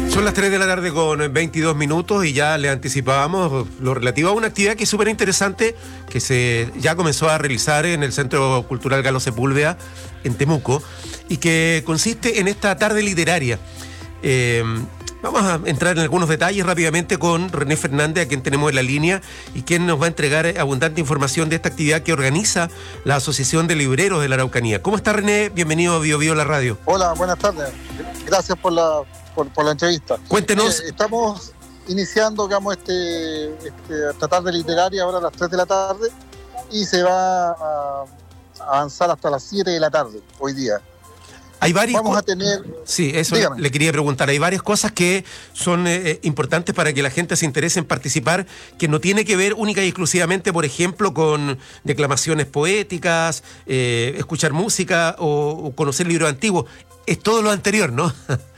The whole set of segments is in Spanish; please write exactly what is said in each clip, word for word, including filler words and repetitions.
Son las tres de la tarde con veintidós minutos y ya le anticipábamos lo relativo a una actividad que es súper interesante, que se ya comenzó a realizar en el Centro Cultural Galo Sepúlveda, en Temuco, y que consiste en esta tarde literaria. Eh, vamos a entrar en algunos detalles rápidamente con René Fernández, a quien tenemos en la línea, y quien nos va a entregar abundante información de esta actividad que organiza la Asociación de Libreros de la Araucanía. ¿Cómo está, René? Bienvenido a Bio Bio la radio. Hola, buenas tardes. Gracias por la... Por, por la entrevista. Cuéntenos. Eh, estamos iniciando, digamos, este, este, esta tarde literaria ahora a las tres de la tarde y se va a avanzar hasta las siete de la tarde hoy día. Hay varias Vamos co- a tener... Sí, eso Dígame. le quería preguntar. Hay varias cosas que son eh, importantes para que la gente se interese en participar, que no tiene que ver única y exclusivamente, por ejemplo, con declamaciones poéticas, eh, escuchar música o, o conocer libros antiguos. Es todo lo anterior, ¿no?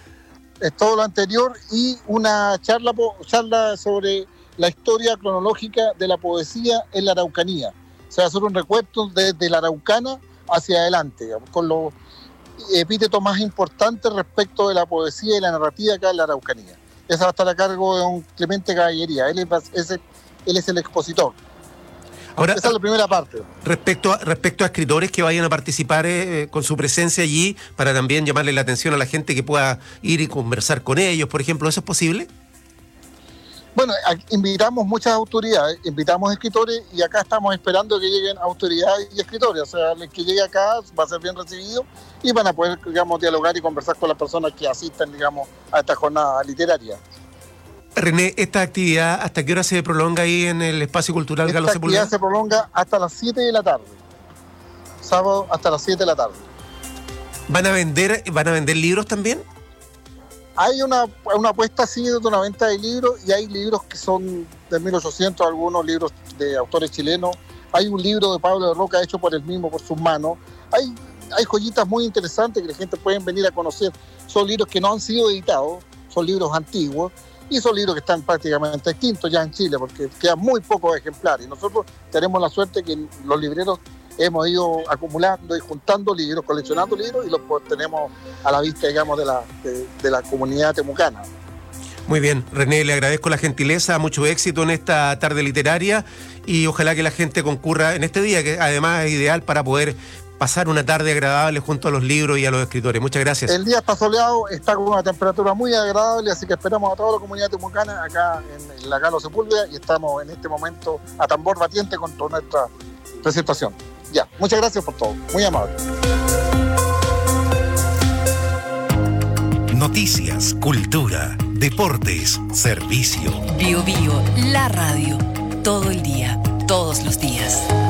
Es todo lo anterior y una charla, charla sobre la historia cronológica de la poesía en la Araucanía. Se va a hacer un recuento desde la Araucana hacia adelante, digamos, con los epítetos más importantes respecto de la poesía y la narrativa acá en la Araucanía. Esa va a estar a cargo de un Clemente Caballería, él es, es el, él es el expositor. Ahora, esa es la primera parte. Respecto a, respecto a escritores que vayan a participar eh, con su presencia allí, para también llamarle la atención a la gente que pueda ir y conversar con ellos, por ejemplo, ¿eso es posible? Bueno, invitamos muchas autoridades, invitamos escritores y acá estamos esperando que lleguen autoridades y escritores. O sea, el que llegue acá va a ser bien recibido y van a poder, digamos, dialogar y conversar con las personas que asistan, digamos, a esta jornada literaria. René, ¿esta actividad hasta qué hora se prolonga ahí en el Espacio Cultural Esta Galo Sepúlveda? actividad se prolonga hasta las siete de la tarde. Sábado hasta las siete de la tarde. ¿Van a vender, van a vender libros también? Hay una, una apuesta así de una venta de libros y hay libros que son de mil ochocientos, algunos libros de autores chilenos. Hay un libro de Pablo de Roca hecho por él mismo, por sus manos. Hay, hay joyitas muy interesantes que la gente puede venir a conocer. Son libros que no han sido editados, son libros antiguos. Y son libros que están prácticamente extintos ya en Chile, porque quedan muy pocos ejemplares. Nosotros tenemos la suerte que los libreros hemos ido acumulando y juntando libros, coleccionando libros, y los tenemos a la vista, digamos, de la, de, de la comunidad temucana. Muy bien, René, le agradezco la gentileza, mucho éxito en esta tarde literaria y ojalá que la gente concurra en este día, que además es ideal para poder pasar una tarde agradable junto a los libros y a los escritores. Muchas gracias. El día está soleado, está con una temperatura muy agradable, así que esperamos a toda la comunidad temucana acá en la Galo Sepúlveda y estamos en este momento a tambor batiente con toda nuestra presentación. Ya, muchas gracias por todo, muy amable. Noticias, cultura, deportes, servicio. Bio Bio, la radio. Todo el día, todos los días.